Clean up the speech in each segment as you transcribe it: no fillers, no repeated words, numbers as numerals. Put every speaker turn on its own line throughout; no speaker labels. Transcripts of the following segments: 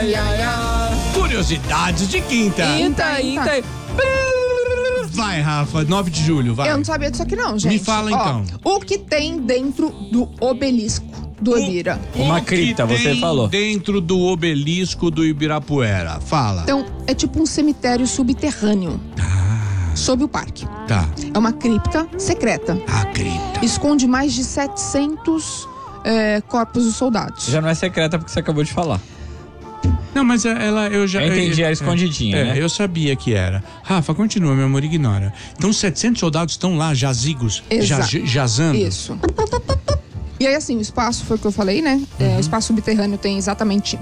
ai, ai, ai.
Curiosidades de quinta.
Inta.
Vai, Rafa, 9 de julho, vai.
Eu não sabia disso aqui não, gente.
Me fala, então.
O que tem dentro do obelisco do Ibira?
Uma cripta,
O que
você
tem
falou.
dentro do obelisco do Ibirapuera? Fala.
Então, é tipo um cemitério subterrâneo. Sob o parque.
Tá.
É uma cripta secreta.
A cripta.
Esconde mais de 700 corpos de soldados.
Já não é secreta porque você acabou de falar.
Não, mas eu já...
Eu entendi, era escondidinha, né?
Eu sabia que era. Rafa, continua, meu amor, ignora. Então, 700 soldados estão lá, jazigos, jazando.
Isso. E aí, assim, o espaço, foi o que eu falei, né? O espaço subterrâneo tem exatamente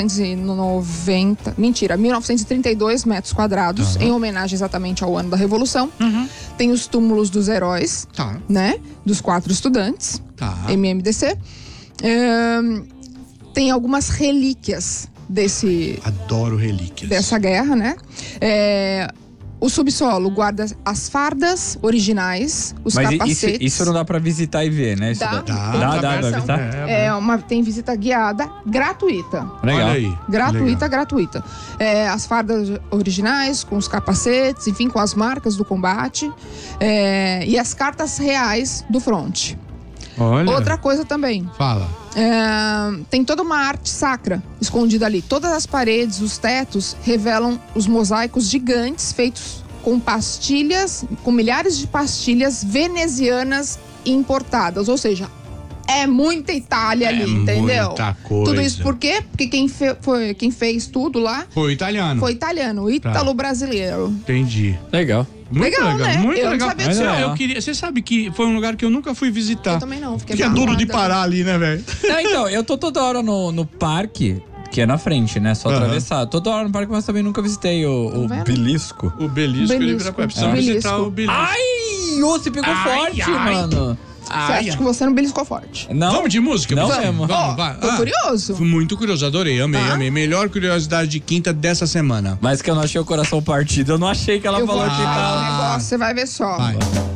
1932 metros quadrados, em homenagem exatamente ao ano da Revolução. Tem os túmulos dos heróis,
Tá.
né? Dos 4 estudantes,
Tá.
MMDC. Tem algumas relíquias
Adoro relíquias.
dessa guerra, né? O subsolo guarda as fardas originais, os
Mas
capacetes.
isso não dá pra visitar e ver, né? Isso
Dá.
Dá pra visitar?
Tem visita guiada gratuita.
Legal.
Olha aí.
Gratuita. As fardas originais, com os capacetes, enfim, com as marcas do combate. E as cartas reais do fronte.
Olha.
Outra coisa também.
Fala.
Tem toda uma arte sacra escondida ali. Todas as paredes, os tetos revelam os mosaicos gigantes feitos com pastilhas, com milhares de pastilhas venezianas importadas. Ou seja, é muita Itália ali, entendeu?
Muita coisa.
Tudo isso por quê? Porque quem fez tudo lá
Foi italiano.
foi italiano, ítalo-brasileiro.
Entendi.
Legal.
Muito
Legal, né?
Muito
Eu não
legal.
sabia disso, não.
Eu queria, você sabe que foi um lugar que eu nunca fui visitar.
Eu também não, fiquei
Porque é duro de
babada.
parar ali, né, velho?
Não, então, eu tô toda hora no parque, que é na frente, né? Só atravessar. Toda hora no parque, mas também nunca visitei o
vendo?
Belisco.
O Belisco, ele vira pra precisa
Belisco.
visitar o Belisco.
Ai, você pegou forte, mano.
Você acha que você não beliscou forte?
Não.
Vamos de música?
Não
pessoal?
mesmo.
Vamos, vai.
Tô curioso.
Fui muito curioso, adorei, amei,
Tá.
amei. Melhor curiosidade de quinta dessa semana.
Mas que eu não achei o coração partido. Eu não achei que ela
Eu
falou
vou
que
te falar um
tá.
negócio, você vai ver só.
Vai.